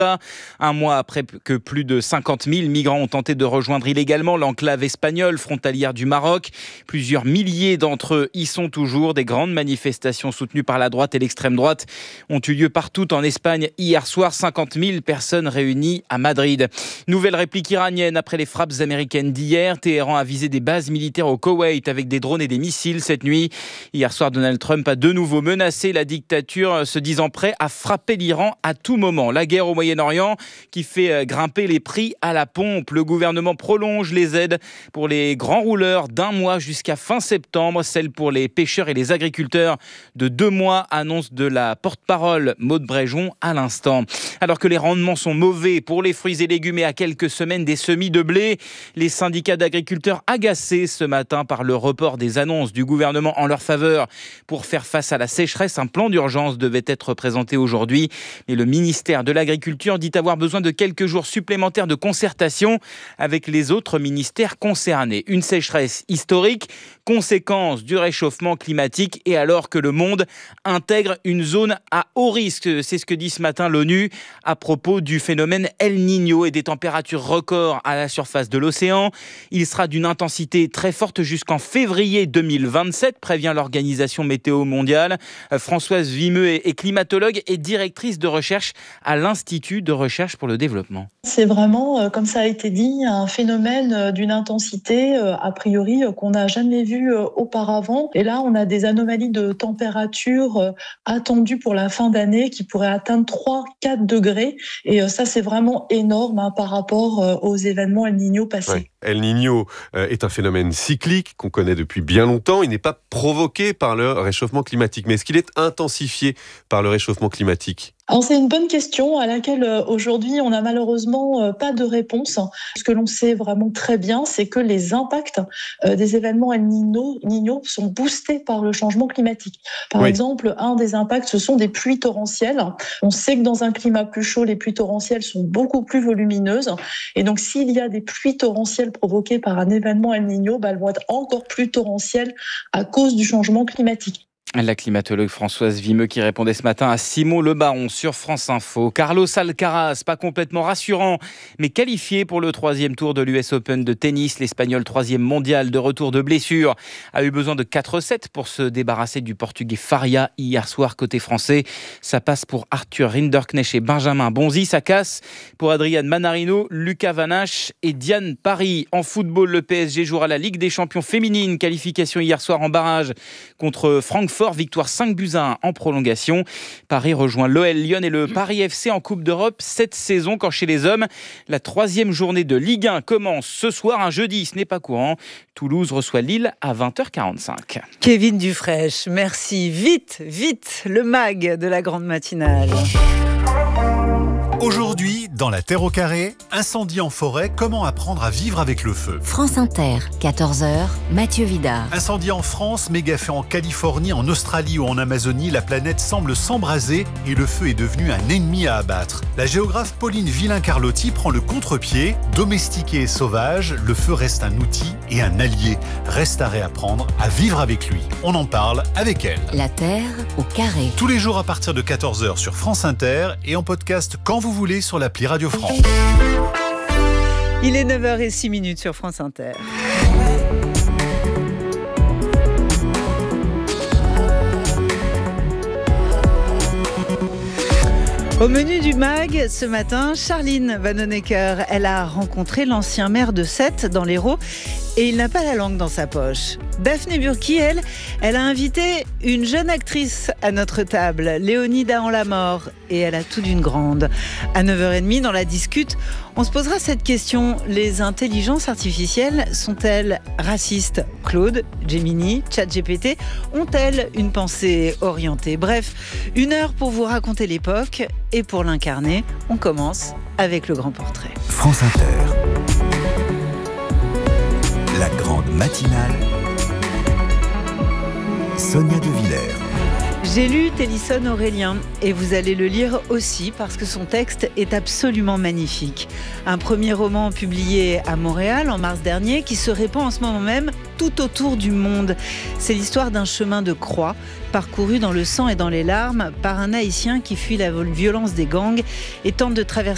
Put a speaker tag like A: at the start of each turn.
A: Un mois après que plus de 50 000 migrants ont tenté de rejoindre illégalement l'enclave espagnole frontalière du Maroc. Plusieurs milliers d'entre eux y sont toujours. Des grandes manifestations soutenues par la droite et l'extrême droite ont eu lieu partout en Espagne hier soir. 50 000 personnes réunies à Madrid. Nouvelle réplique iranienne après les frappes américaines d'hier. Téhéran a visé des bases militaires au Koweït avec des drones et des missiles cette nuit. Hier soir, Donald Trump a de nouveau menacé la dictature, se disant prêt à frapper l'Iran à tout moment. La guerre au Moyen-Orient qui fait grimper les prix à la pompe. Le gouvernement prolonge les aides pour les grands rouleurs d'un mois jusqu'à fin septembre. Celles pour les pêcheurs et les agriculteurs de 2 mois, annonce de la porte-parole Maude Bréjon à l'instant. Alors que les rendements sont mauvais pour les fruits et légumes et à quelques semaines des semis de blé, les syndicats d'agriculteurs agacés ce matin par le report des annonces du gouvernement en leur faveur pour faire face à la sécheresse. Un plan d'urgence devait être présenté aujourd'hui, mais le ministère de l'Agriculture dit avoir besoin de quelques jours supplémentaires de concertation avec les autres ministères concernés. Une sécheresse historique, conséquence du réchauffement climatique et alors que le monde intègre une zone à haut risque. C'est ce que dit ce matin l'ONU à propos du phénomène El Niño et des températures records à la surface de l'océan. Il sera d'une intensité très forte jusqu'en février 2027, prévient l'Organisation Météo Mondiale. Françoise Vimeux est climatologue et directrice de recherche à l'Institut de recherche pour le développement.
B: C'est vraiment, comme ça a été dit, un phénomène d'une intensité a priori qu'on n'a jamais vu auparavant. Et là, on a des anomalies de température attendues pour la fin d'année qui pourraient atteindre 3-4 degrés. Et ça, c'est vraiment énorme par rapport aux événements El Niño passés.
C: Ouais. El Niño est un phénomène cyclique qu'on connaît depuis bien longtemps. Il n'est pas provoqué par le réchauffement climatique. Mais est-ce qu'il est intensifié par le réchauffement climatique ?
B: Alors c'est une bonne question à laquelle aujourd'hui on n'a malheureusement pas de réponse. Ce que l'on sait vraiment très bien, c'est que les impacts des événements El Niño sont boostés par le changement climatique. Par exemple, un des impacts, ce sont des pluies torrentielles. On sait que dans un climat plus chaud, les pluies torrentielles sont beaucoup plus volumineuses. Et donc s'il y a des pluies torrentielles provoquées par un événement El Niño, elles vont être encore plus torrentielles à cause du changement climatique.
A: La climatologue Françoise Vimeux qui répondait ce matin à Simon Le Baron sur France Info. Carlos Alcaraz, pas complètement rassurant, mais qualifié pour le 3e tour de l'US Open de tennis. L'Espagnol 3e mondial de retour de blessure a eu besoin de 4-7 pour se débarrasser du Portugais Faria hier soir côté français. Ça passe pour Arthur Rinderknecht et Benjamin Bonzi. Ça casse pour Adrian Manarino, Lucas Van Assche et Diane Parry. En football, le PSG jouera la Ligue des Champions féminines. Qualification hier soir en barrage contre Francfort. Victoire 5-1 en prolongation. Paris rejoint l'OL Lyon et le Paris FC en Coupe d'Europe cette saison. Quand chez les hommes, la 3e journée de Ligue 1 commence ce soir, un jeudi, ce n'est pas courant. Toulouse reçoit Lille à 20h45.
D: Kevin Dufraîche, merci. Vite, le mag de la grande matinale.
E: Aujourd'hui, dans La Terre au carré, incendie en forêt, comment apprendre à vivre avec le feu ?
F: France Inter, 14h, Mathieu Vidard.
E: Incendie en France, méga-feu en Californie, en Australie ou en Amazonie, la planète semble s'embraser et le feu est devenu un ennemi à abattre. La géographe Pauline Villain-Carlotti prend le contre-pied. Domestiqué et sauvage, le feu reste un outil et un allié. Reste à réapprendre à vivre avec lui. On en parle avec elle.
F: La Terre au carré.
E: Tous les jours à partir de 14h sur France Inter et en podcast quand vous voulez sur l'appli Radio France.
D: Il est 9h06 sur France Inter. Au menu du MAG, ce matin, Charline Vanhoenacker, elle a rencontré l'ancien maire de Sète dans l'Hérault et il n'a pas la langue dans sa poche. Daphné Burki, elle a invité une jeune actrice à notre table, Léonie Dahan-Lamort, et elle a tout d'une grande. À 9h30, dans la discute, on se posera cette question. Les intelligences artificielles sont-elles racistes ? Claude, Gemini, ChatGPT ont-elles une pensée orientée ? Bref, 1 heure pour vous raconter l'époque et pour l'incarner. On commence avec le grand portrait.
G: France Inter. La grande matinale. Sonia De Villers.
D: J'ai lu Tennyson Aurélien et vous allez le lire aussi parce que son texte est absolument magnifique. Un premier roman publié à Montréal en mars dernier qui se répand en ce moment même tout autour du monde. C'est l'histoire d'un chemin de croix parcouru dans le sang et dans les larmes par un Haïtien qui fuit la violence des gangs et tente de traverser